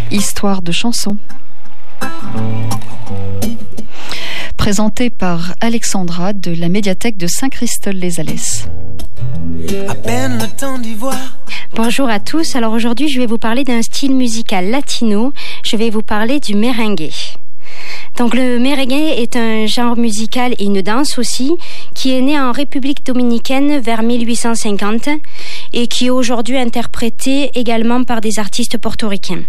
Histoire de chansons. Présenté par Alexandra de la médiathèque de Saint-Christol-les-Alès. À peine le temps d'y voir. Bonjour à tous, alors aujourd'hui je vais vous parler d'un style musical latino, je vais vous parler du merengue. Donc le merengue est un genre musical et une danse aussi qui est né en République dominicaine vers 1850 et qui est aujourd'hui interprété également par des artistes portoricains.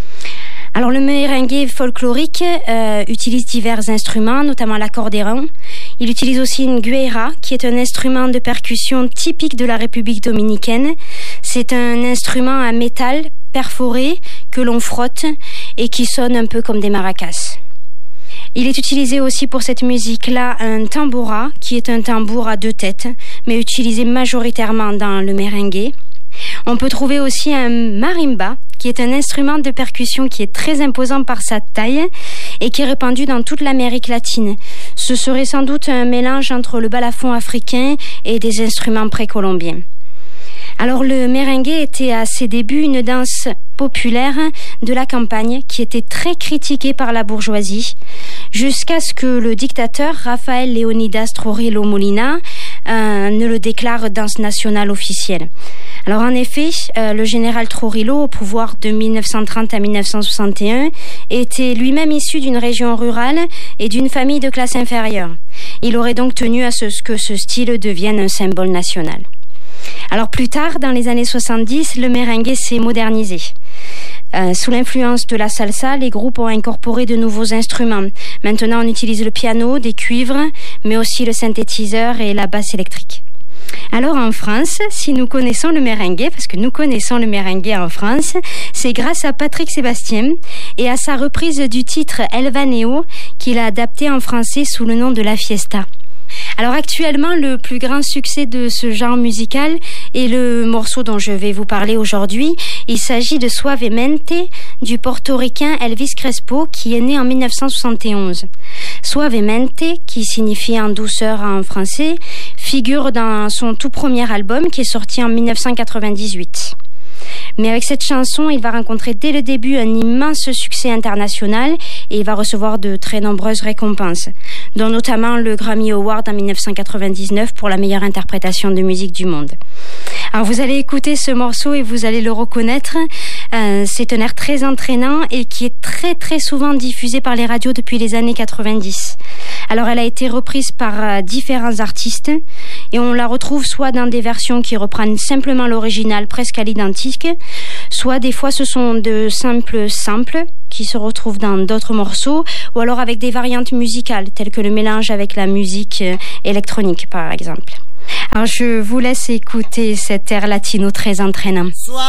Alors le merengue folklorique utilise divers instruments, notamment l'accordéon. Il utilise aussi une gueira, qui est un instrument de percussion typique de la République dominicaine. C'est un instrument à métal perforé que l'on frotte et qui sonne un peu comme des maracas. Il est utilisé aussi pour cette musique-là un tamboura, qui est un tambour à deux têtes, mais utilisé majoritairement dans le merengue. On peut trouver aussi un marimba, qui est un instrument de percussion qui est très imposant par sa taille et qui est répandu dans toute l'Amérique latine. Ce serait sans doute un mélange entre le balafon africain et des instruments précolombiens. Alors le merengue était à ses débuts une danse populaire de la campagne qui était très critiquée par la bourgeoisie jusqu'à ce que le dictateur Rafael Leonidas Trujillo Molina ne le déclare danse nationale officielle. Alors en effet, le général Trujillo, au pouvoir de 1930 à 1961, était lui-même issu d'une région rurale et d'une famille de classe inférieure. Il aurait donc tenu à ce que ce style devienne un symbole national. Alors plus tard, dans les années 70, le merengue s'est modernisé. Sous l'influence de la salsa, les groupes ont incorporé de nouveaux instruments. Maintenant, on utilise le piano, des cuivres, mais aussi le synthétiseur et la basse électrique. Alors en France, si nous connaissons le merengue, parce que nous connaissons le merengue en France, c'est grâce à Patrick Sébastien et à sa reprise du titre El Vaneo qu'il a adapté en français sous le nom de La Fiesta. Alors actuellement, le plus grand succès de ce genre musical est le morceau dont je vais vous parler aujourd'hui. Il s'agit de Suavemente du portoricain Elvis Crespo qui est né en 1971. Suavemente, qui signifie en douceur en français, figure dans son tout premier album qui est sorti en 1998. Mais avec cette chanson, il va rencontrer dès le début un immense succès international et il va recevoir de très nombreuses récompenses, dont notamment le Grammy Award en 1999 pour la meilleure interprétation de musique du monde. Alors vous allez écouter ce morceau et vous allez le reconnaître. C'est un air très entraînant et qui est très très souvent diffusé par les radios depuis les années 90. Alors elle a été reprise par différents artistes et on la retrouve soit dans des versions qui reprennent simplement l'original presque à l'identique, soit des fois ce sont de simples samples qui se retrouvent dans d'autres morceaux ou alors avec des variantes musicales telles que le mélange avec la musique électronique par exemple. Alors je vous laisse écouter cet air latino très entraînant.